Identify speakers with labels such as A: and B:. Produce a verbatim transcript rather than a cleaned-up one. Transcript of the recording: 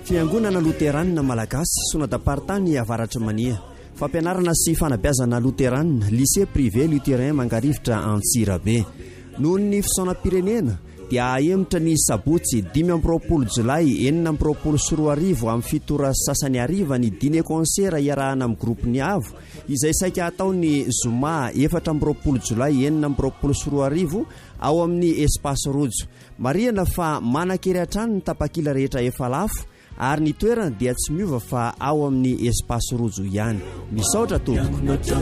A: Fiangonana Loterana Malagasy Sonadapartany Avaratra Mania. Fampianarana sy fanabeazana Loterana lycée privé Lutherin Mangarivotra Antsirabe. Noho ny fisaonam-pirenena dia ahemitra ny sabotsy dimy amby roapolo jolay enina amby roapolo sy roa arivo amin'ny fitora sasany ariva ny dîner concert iarahana amin'ny gropony avo izay saika ataony zoma efatra amby roapolo jolay enina amby roapolo sy roa arivo ao amin'ny espace rojo. Marihana fa manan-kery hatrany ny tapakila rehetra efa lafo ary ny toerana dia tsy miova fa ao amin'ny espace rojo ihany. Misaotra tompoko.